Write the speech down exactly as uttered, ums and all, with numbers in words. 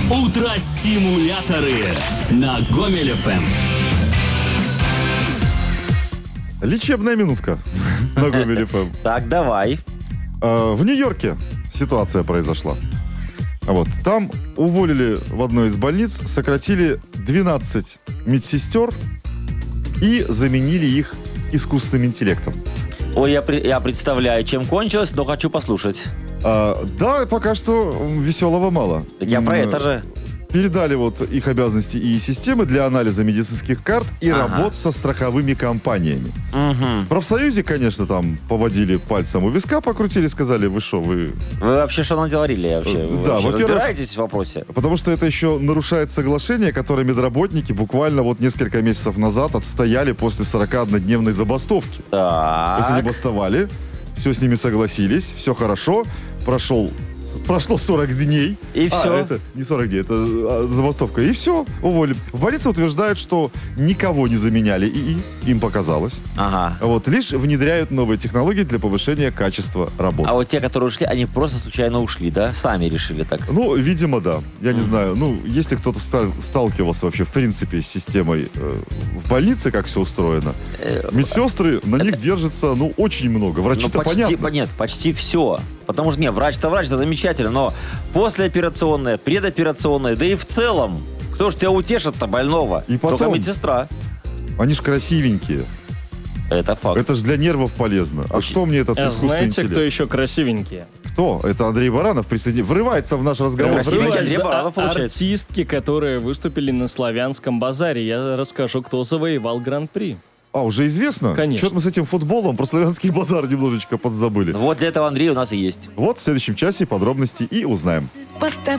Утро-стимуляторы на Гомель эф эм. Лечебная минутка на Гомель эф эм. Так, давай. А, В Нью-Йорке ситуация произошла. Вот. Там уволили в одной из больниц, сократили двенадцать медсестер и заменили их искусственным интеллектом. Ой, я, при- я представляю, чем кончилось, но хочу послушать. А, да, пока что веселого мало. Так я про М, это же. Передали вот их обязанности и системы для анализа медицинских карт и Ага. работ со страховыми компаниями. Мгм. В профсоюзе, конечно, там поводили пальцем у виска, покрутили, сказали, вы что, вы... Вы вообще что наделали вообще? Вы Да, вообще во-первых- разбираетесь в вопросе? Потому что это еще нарушает соглашение, которое медработники буквально вот несколько месяцев назад отстояли после сорокаоднодневной забастовки. То есть они Так. бастовали, все с ними согласились, все хорошо, прошел... Прошло сорок дней. И А, всё? это не сорок дней, это а, забастовка. И все, уволили. В больнице утверждают, что никого не заменяли ИИ, им показалось. Ага. Вот, лишь внедряют новые технологии для повышения качества работы. А вот те, которые ушли, они просто случайно ушли, да? Сами решили так. Ну, видимо, да. Я не знаю. Ну, если кто-то ста- сталкивался вообще, в принципе, с системой э, в больнице, как все устроено, Э, медсестры, на них держится, ну, очень много. Ну, Врачи-то почти, понятно. нет, почти все. Потому что, не, врач-то врач, это замечательно, но послеоперационное, предоперационное, да и в целом, кто ж тебя утешит-то больного? И потом- Только медсестра. Они ж красивенькие. Это факт. Это же для нервов полезно. А Очень. что мне этот А искусственный знаете, интеллект? кто еще красивенькие? Кто? Это Андрей Баранов присоедин... врывается в наш разговор. Красивенький Врывается. Андрей Баранов, А- получается. Артистки, которые выступили на славянском базаре. Я расскажу, кто завоевал гран-при. А, уже известно? Конечно. Что-то мы с этим футболом про славянский базар немножечко подзабыли. Вот для этого Андрей у нас и есть. Вот в следующем часе подробности и узнаем. But that's